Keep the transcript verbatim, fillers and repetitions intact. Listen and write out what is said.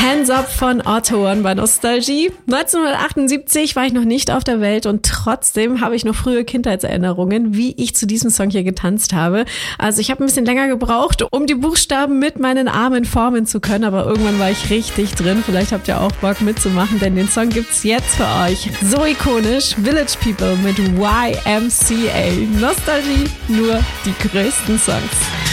Hands Up von Otto One bei Nostalgie. neunzehnhundertachtundsiebzig war ich noch nicht auf der Welt und trotzdem habe ich noch frühe Kindheitserinnerungen, wie ich zu diesem Song hier getanzt habe. Also ich habe ein bisschen länger gebraucht, um die Buchstaben mit meinen Armen formen zu können, aber irgendwann war ich richtig drin. Vielleicht habt ihr auch Bock mitzumachen, denn den Song gibt's jetzt für euch. So ikonisch, Village People mit Y M C A. Nostalgie, nur die größten Songs.